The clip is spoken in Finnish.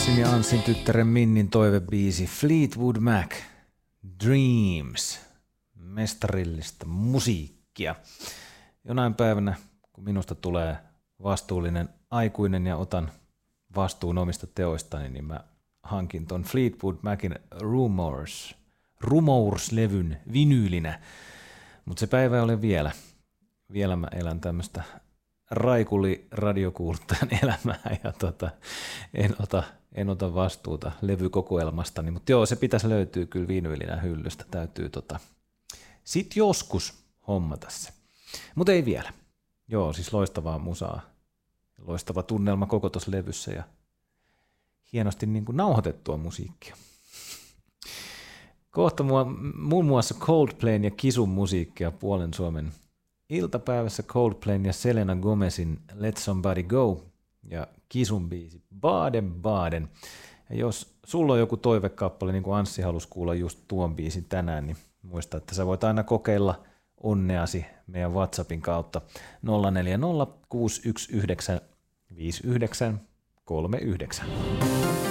Anssin ja Anssin tyttären Minnin toivebiisi Fleetwood Mac, Dreams, mestarillista musiikkia. Jonain päivänä, kun minusta tulee vastuullinen aikuinen ja otan vastuun omista teoistani, niin mä hankin ton Fleetwood Macin Rumors-levyn vinyylinä. Mutta se päivä ei ole vielä. Vielä mä elän tämmöistä raikuli-radiokuuluttajan elämää ja en ota vastuuta levykokoelmastani, mutta joo, se pitäisi löytyä kyllä vinyylinä hyllystä, täytyy sit joskus hommata se, mutta ei vielä. Joo, siis loistavaa musaa, loistava tunnelma koko tuossa levyssä ja hienosti niin kuin nauhoitettua musiikkia. Kohta muun muassa Coldplayn ja Kisun musiikkia puolen Suomen iltapäivässä Coldplayn ja Selena Gomezin Let Somebody Go ja Kisun biisi Baden Baden. Ja jos sulla on joku toivekappale, niin kuin Anssi halusi kuulla just tuon biisin tänään, niin muista, että sä voit aina kokeilla onneasi meidän WhatsAppin kautta 040 619 5939.